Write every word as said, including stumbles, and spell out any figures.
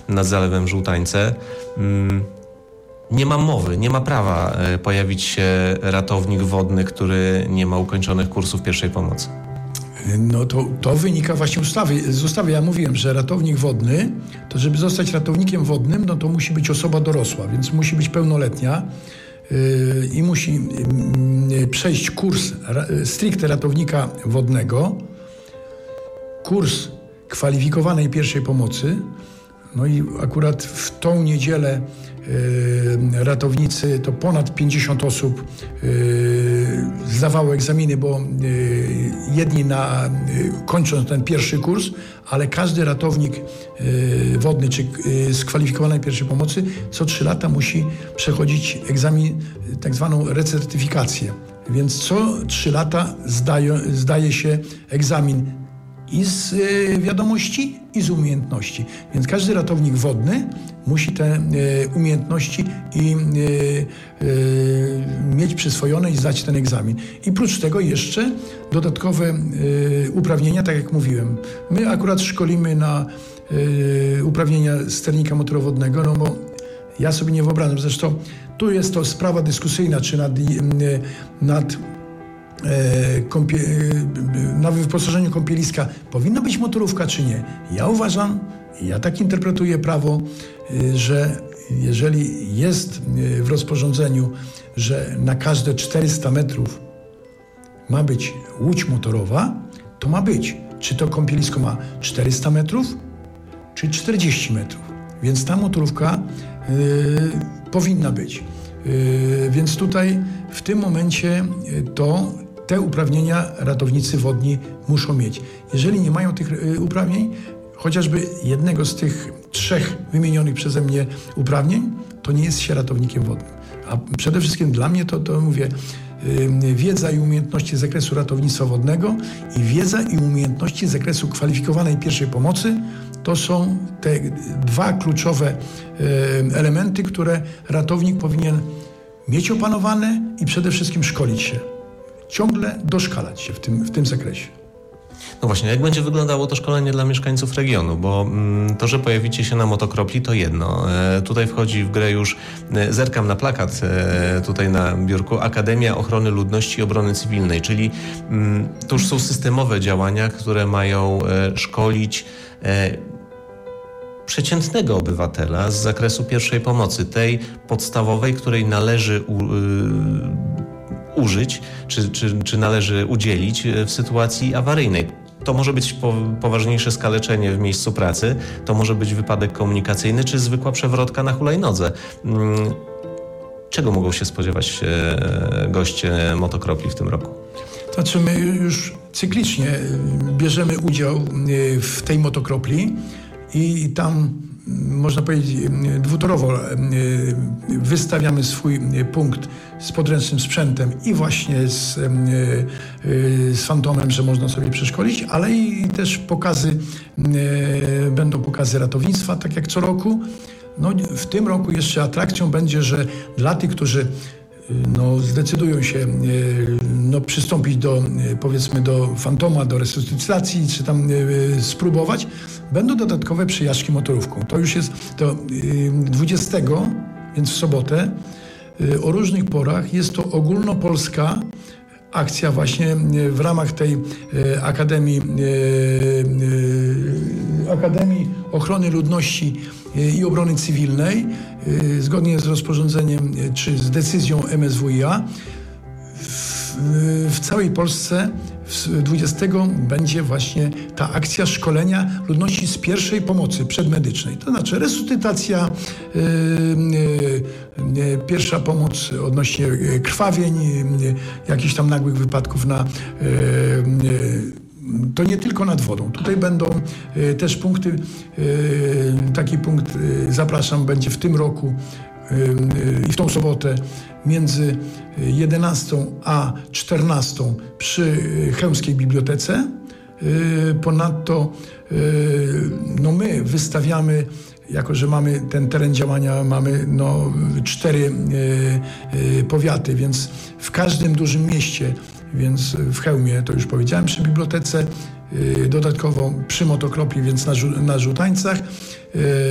nad Zalewem Żółtańce. Nie ma mowy, nie ma prawa pojawić się ratownik wodny, który nie ma ukończonych kursów pierwszej pomocy. No to, to wynika właśnie ustawy, z ustawy. Ja mówiłem, że ratownik wodny, to żeby zostać ratownikiem wodnym, no to musi być osoba dorosła, więc musi być pełnoletnia yy, i musi yy, przejść kurs ra, stricte ratownika wodnego, kurs kwalifikowanej pierwszej pomocy. No i akurat w tą niedzielę yy, ratownicy, to ponad pięćdziesiąt osób yy, zdawało egzaminy, bo yy, jedni na, yy, kończą ten pierwszy kurs, ale każdy ratownik yy, wodny czy yy, z kwalifikowanej pierwszej pomocy co trzy lata musi przechodzić egzamin, yy, tak zwaną recertyfikację. Więc co trzy lata zdaje, zdaje się egzamin i z y, wiadomości, i z umiejętności. Więc każdy ratownik wodny musi te y, umiejętności i y, y, mieć przyswojone i zdać ten egzamin. I prócz tego jeszcze dodatkowe y, uprawnienia, tak jak mówiłem. My akurat szkolimy na y, uprawnienia sternika motorowodnego, no bo ja sobie nie wyobrażam. Zresztą tu jest to sprawa dyskusyjna, czy nad, y, nad Kąpie, na wyposażeniu kąpieliska powinna być motorówka, czy nie. Ja uważam, ja tak interpretuję prawo, że jeżeli jest w rozporządzeniu, że na każde czterysta metrów ma być łódź motorowa, to ma być. Czy to kąpielisko ma czterysta metrów, czy czterdzieści metrów. Więc ta motorówka y, powinna być. Y, więc tutaj w tym momencie to te uprawnienia ratownicy wodni muszą mieć. Jeżeli nie mają tych uprawnień, chociażby jednego z tych trzech wymienionych przeze mnie uprawnień, to nie jest się ratownikiem wodnym. A przede wszystkim dla mnie to, to mówię, yy, wiedza i umiejętności z zakresu ratownictwa wodnego i wiedza i umiejętności z zakresu kwalifikowanej pierwszej pomocy to są te dwa kluczowe yy, elementy, które ratownik powinien mieć opanowane i przede wszystkim szkolić się. Ciągle doszkalać się w tym, w tym zakresie. No właśnie, jak będzie wyglądało to szkolenie dla mieszkańców regionu? Bo mm, to, że pojawicie się na motokropli, to jedno. E, tutaj wchodzi w grę już, e, zerkam na plakat e, tutaj na biurku, Akademia Ochrony Ludności i Obrony Cywilnej, czyli mm, to już są systemowe działania, które mają e, szkolić e, przeciętnego obywatela z zakresu pierwszej pomocy, tej podstawowej, której należy u, y, użyć, czy, czy, czy należy udzielić w sytuacji awaryjnej. To może być po, poważniejsze skaleczenie w miejscu pracy, to może być wypadek komunikacyjny, czy zwykła przewrotka na hulajnodze. Czego mogą się spodziewać goście motokropli w tym roku? To znaczy my już cyklicznie bierzemy udział w tej motokropli i tam, można powiedzieć, dwutorowo wystawiamy swój punkt z podręcznym sprzętem i właśnie z, z fantomem, że można sobie przeszkolić, ale i też pokazy, będą pokazy ratownictwa, tak jak co roku. No, w tym roku jeszcze atrakcją będzie, że dla tych, którzy no, zdecydują się no, przystąpić do, powiedzmy, do fantoma, do resuscytacji, czy tam spróbować, będą dodatkowe przejażdżki motorówką. To już jest to dwudziestego, więc w sobotę, o różnych porach. Jest to ogólnopolska akcja właśnie w ramach tej Akademii, Akademii Ochrony Ludności i Obrony Cywilnej, zgodnie z rozporządzeniem czy z decyzją M S W i A. W, w całej Polsce dwudziestego będzie właśnie ta akcja szkolenia ludności z pierwszej pomocy przedmedycznej. To znaczy resuscytacja, yy, yy, pierwsza pomoc odnośnie krwawień, yy, jakichś tam nagłych wypadków na yy, yy, to nie tylko nad wodą. Tutaj będą y, też punkty, y, taki punkt y, zapraszam, będzie w tym roku i y, y, w tą sobotę między jedenastą a czternastą przy Chełmskiej Bibliotece. Y, ponadto y, no my wystawiamy, jako że mamy ten teren działania, mamy no, cztery y, y, powiaty, więc w każdym dużym mieście, więc w Chełmie, to już powiedziałem, przy bibliotece, dodatkowo przy motokropli, więc na, na Żółtańcach.